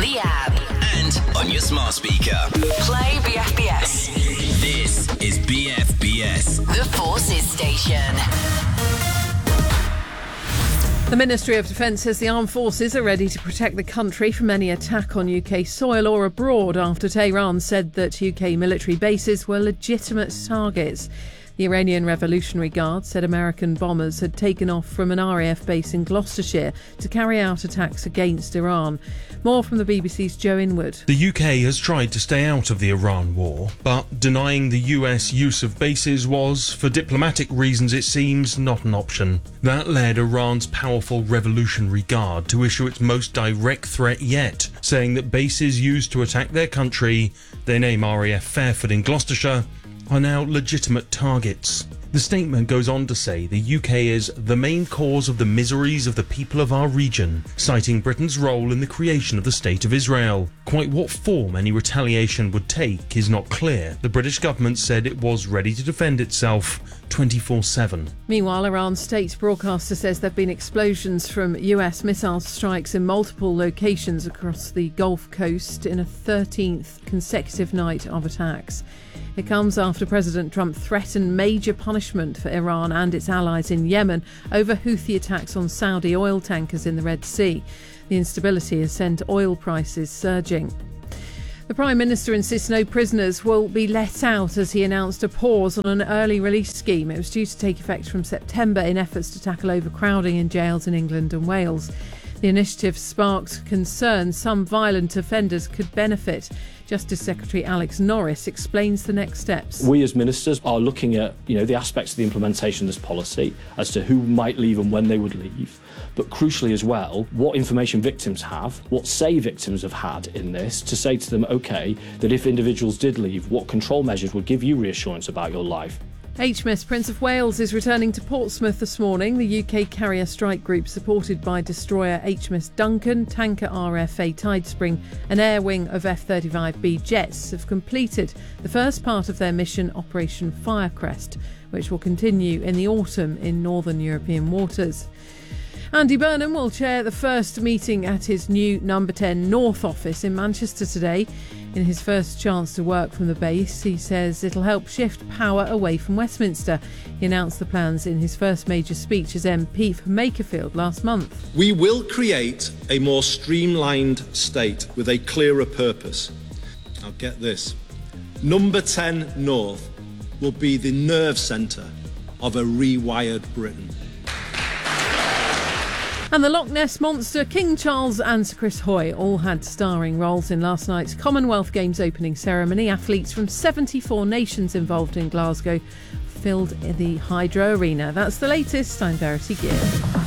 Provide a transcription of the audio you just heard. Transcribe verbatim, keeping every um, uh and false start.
the app. And on your smart speaker. Play B F B S. This is B F B S. The Forces Station. The Ministry of Defence says the armed forces are ready to protect the country from any attack on U K soil or abroad after Tehran said that U K military bases were legitimate targets. The Iranian Revolutionary Guard said American bombers had taken off from an R A F base in Gloucestershire to carry out attacks against Iran. More from the B B C's Joe Inwood. The U K has tried to stay out of the Iran war, but denying the U S use of bases was, for diplomatic reasons it seems, not an option. That led Iran's powerful Revolutionary Guard to issue its most direct threat yet, saying that bases used to attack their country, they name R A F Fairford in Gloucestershire, are now legitimate targets. The statement goes on to say the U K is the main cause of the miseries of the people of our region, citing Britain's role in the creation of the State of Israel. Quite what form any retaliation would take is not clear. The British government said it was ready to defend itself twenty-four seven. Meanwhile, Iran's state broadcaster says there have been explosions from U S missile strikes in multiple locations across the Gulf Coast in a thirteenth consecutive night of attacks. It comes after President Trump threatened major punishment for Iran and its allies in Yemen over Houthi attacks on Saudi oil tankers in the Red Sea. The instability has sent oil prices surging. The Prime Minister insists no prisoners will be let out as he announced a pause on an early release scheme. It was due to take effect from September in efforts to tackle overcrowding in jails in England and Wales. The initiative sparked concern some violent offenders could benefit. Justice Secretary Alex Norris explains the next steps. We as ministers are looking at, you know, the aspects of the implementation of this policy as to who might leave and when they would leave. But crucially as well, what information victims have, what say victims have had in this, to say to them, OK, that if individuals did leave, what control measures would give you reassurance about your life. H M S Prince of Wales is returning to Portsmouth this morning. The U K carrier strike group, supported by destroyer H M S Duncan, tanker R F A Tidespring and air wing of F thirty-five B jets, have completed the first part of their mission, Operation Firecrest, which will continue in the autumn in northern European waters. Andy Burnham will chair the first meeting at his new Number ten North office in Manchester today. In his first chance to work from the base, he says it'll help shift power away from Westminster. He announced the plans in his first major speech as M P for Makerfield last month. We will create a more streamlined state with a clearer purpose. Now get this. Number ten North will be the nerve centre of a rewired Britain. And the Loch Ness Monster, King Charles and Sir Chris Hoy all had starring roles in last night's Commonwealth Games opening ceremony. Athletes from seventy-four nations involved in Glasgow filled the Hydro Arena. That's the latest. I'm Verity Gear.